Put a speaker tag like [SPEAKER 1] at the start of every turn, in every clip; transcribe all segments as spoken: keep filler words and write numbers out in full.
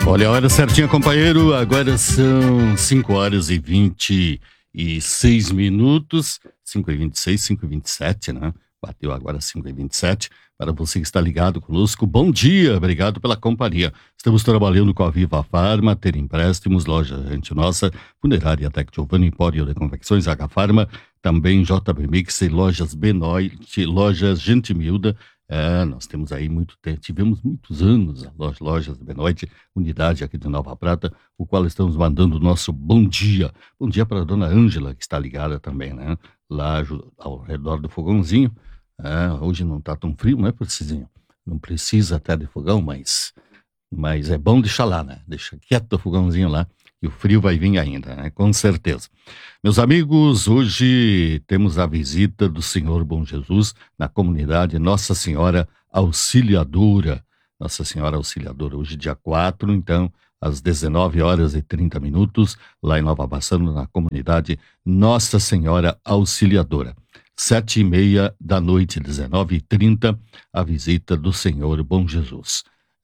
[SPEAKER 1] Olha a hora certinha, companheiro. Agora são cinco horas e vinte e seis minutos. cinco e vinte e seis, cinco e vinte e sete, né? Bateu agora cinco e vinte e sete. Para você que está ligado conosco, bom dia, obrigado pela companhia. Estamos trabalhando com a Viva Farma, Ter Empréstimos, Loja Gente Nossa, Funerária Tec Giovanni, Empório de Confecções, H Farma, também J B Mix, Lojas Benoit, Lojas Gentimilda. É, nós temos aí muito tempo, tivemos muitos anos a loja, Lojas Benoit, unidade aqui de Nova Prata, o qual estamos mandando o nosso bom dia. Bom dia para a dona Ângela, que está ligada também, né? Lá ao redor do fogãozinho. É, hoje não está tão frio, não é, Precisinho? Não precisa até de fogão, mas, mas é bom deixar lá, né? Deixa quieto o fogãozinho lá, que o frio vai vir ainda, né? Com certeza. Meus amigos, hoje temos a visita do Senhor Bom Jesus na comunidade Nossa Senhora Auxiliadora. Nossa Senhora Auxiliadora, hoje dia quatro, então, às dezenove horas e trinta minutos, lá em Nova Bassano, na comunidade Nossa Senhora Auxiliadora. Sete e meia da noite, dezenove e trinta, a visita do Senhor Bom Jesus.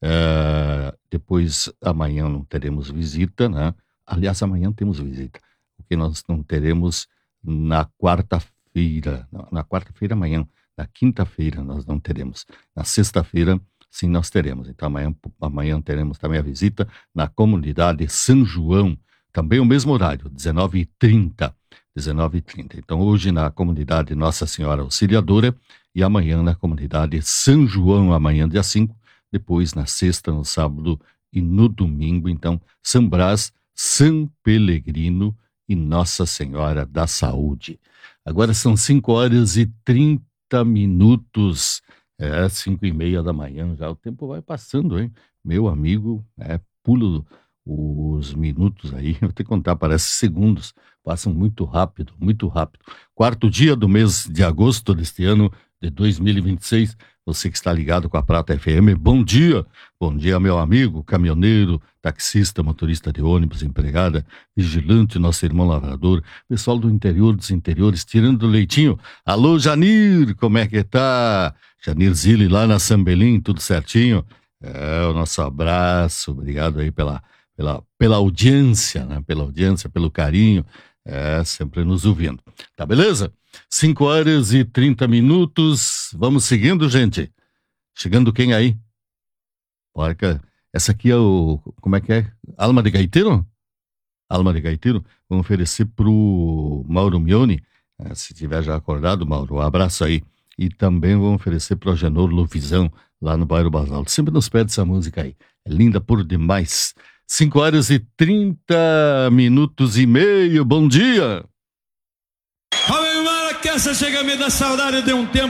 [SPEAKER 1] É, depois, amanhã não teremos visita, né? Aliás, amanhã temos visita, porque nós não teremos na quarta-feira, na quarta-feira amanhã, na quinta-feira nós não teremos, na sexta-feira sim nós teremos, então amanhã, amanhã teremos também a visita na comunidade São João, também o mesmo horário, dezenove e trinta, dezenove e trinta, então hoje na comunidade Nossa Senhora Auxiliadora e amanhã na comunidade São João, amanhã dia cinco, depois na sexta, no sábado e no domingo, então São Brás, São Pelegrino e Nossa Senhora da Saúde. Agora são cinco horas e trinta minutos, é cinco e meia da manhã já, o tempo vai passando, hein? Meu amigo, é, pulo os minutos aí, eu tenho que contar, parece segundos, passam muito rápido, muito rápido. Quarto dia do mês de agosto deste ano de dois mil e vinte e seis, você que está ligado com a Prata F M, bom dia, bom dia meu amigo, caminhoneiro, taxista, motorista de ônibus, empregada, vigilante, nosso irmão lavrador, pessoal do interior, dos interiores, tirando o leitinho. Alô Janir, como é que tá? Janir Zilli lá na Sambelim, tudo certinho? É, o nosso abraço, obrigado aí pela, pela, pela audiência, né? Pela audiência, pelo carinho, é, sempre nos ouvindo. Tá beleza? cinco horas e trinta minutos, vamos seguindo, gente. Chegando quem aí? Porca, essa aqui é o, como é que é? Alma de Gaiteiro? Alma de Gaiteiro, vamos oferecer pro Mauro Mione, é, se tiver já acordado, Mauro, um abraço aí. E também vamos oferecer pro Agenor Luvisão, lá no bairro Basalto. Sempre nos pede essa música aí, é linda por demais. cinco horas e trinta minutos e meio, bom dia!
[SPEAKER 2] Que essa chega a me dar saudade de um tempo